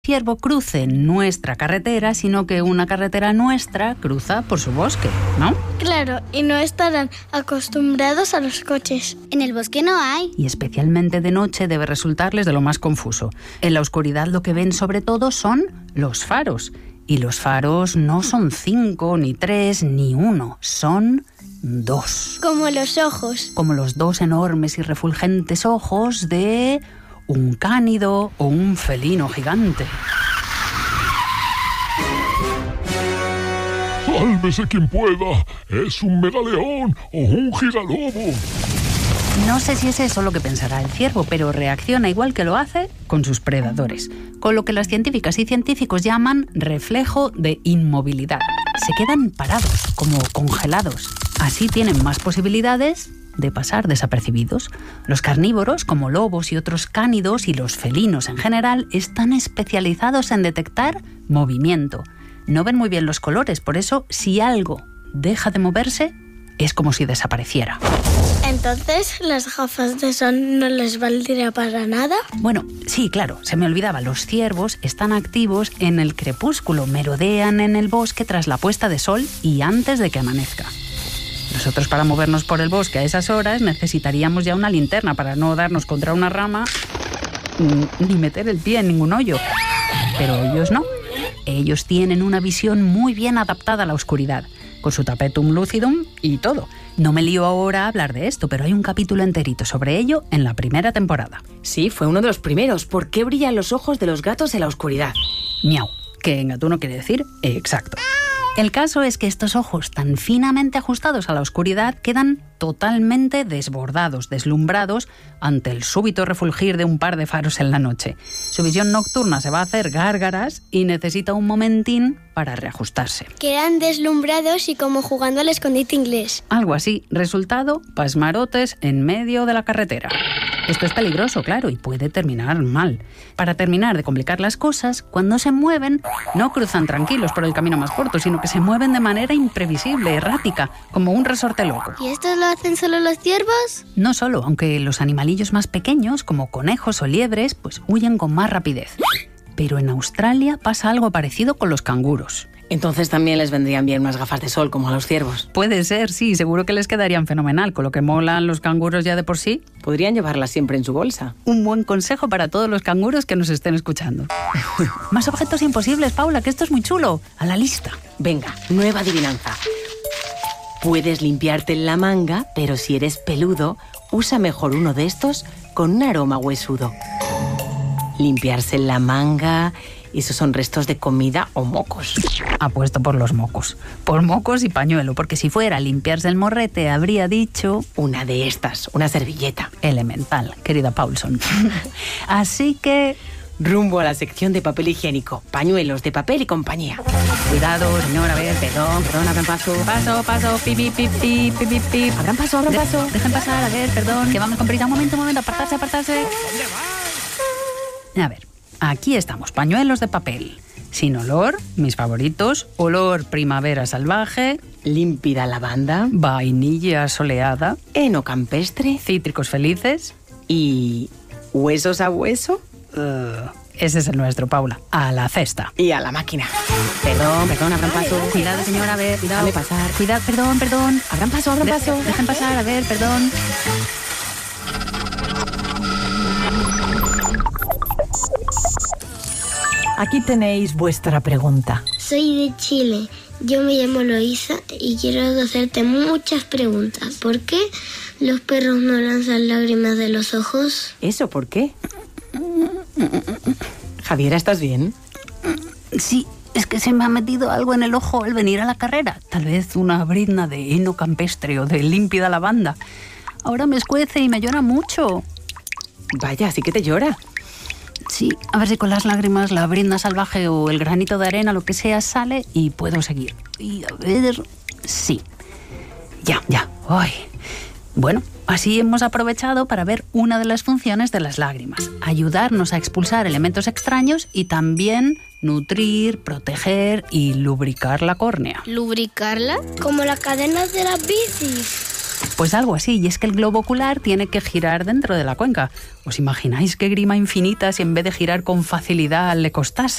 ciervo cruce nuestra carretera, sino que una carretera nuestra cruza por su bosque, ¿no? Claro, y no estarán acostumbrados a los coches. En el bosque no hay. Y especialmente de noche debe resultarles de lo más confuso. En la oscuridad lo que ven sobre todo son los faros. Y los faros no son 5, ni 3, ni 1, son 2. Como los ojos. Como los 2 enormes y refulgentes ojos de un cánido o un felino gigante. ¡Sálvese quien pueda! ¡Es un megaleón o un gigalobo! No sé si es eso lo que pensará el ciervo, pero reacciona igual que lo hace con sus predadores, con lo que las científicas y científicos llaman reflejo de inmovilidad. Se quedan parados, como congelados. Así tienen más posibilidades de pasar desapercibidos. Los carnívoros, como lobos y otros cánidos, y los felinos en general, están especializados en detectar movimiento. No ven muy bien los colores, por eso si algo deja de moverse, es como si desapareciera. Entonces, ¿las gafas de sol no les valdría para nada? Bueno, sí, claro, se me olvidaba. Los ciervos están activos en el crepúsculo, merodean en el bosque tras la puesta de sol y antes de que amanezca. Nosotros, para movernos por el bosque a esas horas, necesitaríamos ya una linterna para no darnos contra una rama ni meter el pie en ningún hoyo. Pero ellos no. Ellos tienen una visión muy bien adaptada a la oscuridad, con su tapetum lucidum y todo. No me lío ahora a hablar de esto, pero hay un capítulo enterito sobre ello en la primera temporada. Sí, fue uno de los primeros. ¿Por qué brillan los ojos de los gatos en la oscuridad? Miau, que en gatuno quiere decir exacto. El caso es que estos ojos tan finamente ajustados a la oscuridad quedan totalmente desbordados, deslumbrados ante el súbito refulgir de un par de faros en la noche. Su visión nocturna se va a hacer gárgaras y necesita un momentín para reajustarse. Quedan deslumbrados y como jugando al escondite inglés. Algo así. Resultado, pasmarotes en medio de la carretera. Esto es peligroso, claro, y puede terminar mal. Para terminar de complicar las cosas, cuando se mueven, no cruzan tranquilos por el camino más corto, sino que se mueven de manera imprevisible, errática, como un resorte loco. ¿Y esto lo hacen solo los ciervos? No solo, aunque los animalillos más pequeños, como conejos o liebres, pues huyen con más rapidez. Pero en Australia pasa algo parecido con los canguros. Entonces también les vendrían bien unas gafas de sol como a los ciervos. Puede ser, sí, seguro que les quedarían fenomenal, con lo que molan los canguros ya de por sí. Podrían llevarlas siempre en su bolsa. Un buen consejo para todos los canguros que nos estén escuchando. Más objetos imposibles, Paula, que esto es muy chulo. A la lista. Venga, nueva adivinanza. Puedes limpiarte en la manga, pero si eres peludo, usa mejor uno de estos con un aroma huesudo. Limpiarse en la manga, esos son restos de comida o mocos. Apuesto por los mocos. Por mocos y pañuelo, porque si fuera limpiarse el morrete, habría dicho... Una de estas, una servilleta. Elemental, querida Paulson. Así que... rumbo a la sección de papel higiénico, pañuelos de papel y compañía. Cuidado, señora, a ver, perdón, abran paso. Paso, pip. Abran paso. Dejen pasar, a ver, perdón, que vamos con prisa. Un momento, apartarse. A ver, aquí estamos, pañuelos de papel. Sin olor, mis favoritos, olor primavera salvaje, límpida lavanda, vainilla soleada, heno campestre, cítricos felices y huesos a hueso. Ese es el nuestro, Paula. A la cesta. Y a la máquina. Perdón, abran paso. Cuidado, señora, a ver, cuidado. Déjame pasar. Cuidado, perdón. Abran paso. Dejen pasar, a ver, perdón. Aquí tenéis vuestra pregunta. Soy de Chile. Yo me llamo Loisa y quiero hacerte muchas preguntas. ¿Por qué los perros no lanzan lágrimas de los ojos? ¿Eso por qué? Javiera, ¿estás bien? Sí, es que se me ha metido algo en el ojo al venir a la carrera. Tal vez una brizna de heno campestre o de límpida lavanda. Ahora me escuece y me llora mucho. Vaya, así que te llora. Sí, a ver si con las lágrimas la brizna salvaje o el granito de arena, lo que sea, sale y puedo seguir. Y a ver... sí. Ya. Ay. Bueno, así hemos aprovechado para ver una de las funciones de las lágrimas. Ayudarnos a expulsar elementos extraños y también nutrir, proteger y lubricar la córnea. ¿Lubricarla? Como las cadenas de las bicis. Pues algo así, y es que el globo ocular tiene que girar dentro de la cuenca. ¿Os imagináis qué grima infinita si en vez de girar con facilidad le costase?